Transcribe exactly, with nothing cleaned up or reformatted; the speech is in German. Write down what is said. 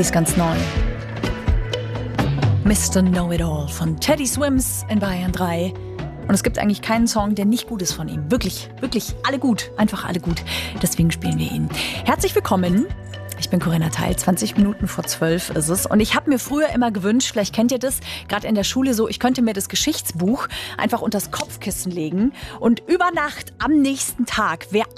Die ist ganz neu. Mister Know-It-All von Teddy Swims in Bayern drei. Und es gibt eigentlich keinen Song, der nicht gut ist von ihm. Wirklich, wirklich alle gut. Einfach alle gut. Deswegen spielen wir ihn. Herzlich willkommen. Ich bin Corinna Teil, zwanzig Minuten vor zwölf ist es. Und ich habe mir früher immer gewünscht, vielleicht kennt ihr das, gerade in der Schule so, ich könnte mir das Geschichtsbuch einfach unters Kopfkissen legen und über Nacht am nächsten Tag wäre